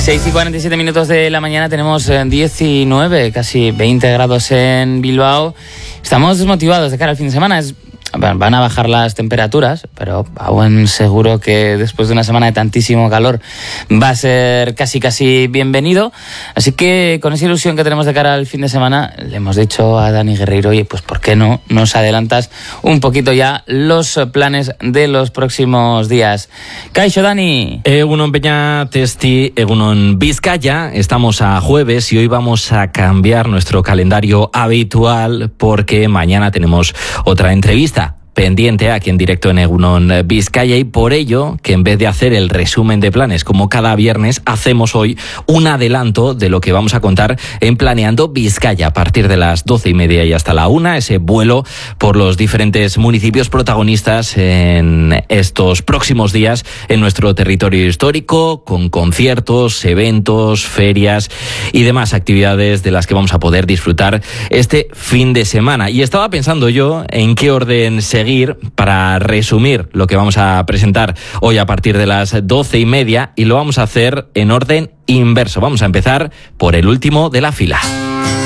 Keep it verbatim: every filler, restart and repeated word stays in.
seis y cuarenta y siete minutos de la mañana, tenemos diecinueve, casi veinte grados en Bilbao. Estamos desmotivados de cara al fin de semana. Es, van a bajar las temperaturas, pero a buen seguro que después de una semana de tantísimo calor va a ser casi casi bienvenido. Así que con esa ilusión que tenemos de cara al fin de semana, le hemos dicho a Dani Guerreiro, oye, pues ¿por qué no nos adelantas un poquito ya los planes de los próximos días? Kaixo, Dani. Egunon Peña Testi, Egunon Vizcaya. Estamos a jueves y hoy vamos a cambiar nuestro calendario habitual porque mañana tenemos otra entrevista pendiente aquí en directo en Egunon Vizcaya, y por ello que en vez de hacer el resumen de planes como cada viernes, hacemos hoy un adelanto de lo que vamos a contar en Planeando Vizcaya a partir de las doce y media y hasta la una, ese vuelo por los diferentes municipios protagonistas en estos próximos días en nuestro territorio histórico, con conciertos, eventos, ferias y demás actividades de las que vamos a poder disfrutar este fin de semana. Y estaba pensando yo en qué orden se seguir para resumir lo que vamos a presentar hoy a partir de las doce y media, y lo vamos a hacer en orden inverso. Vamos a empezar por el último de la fila.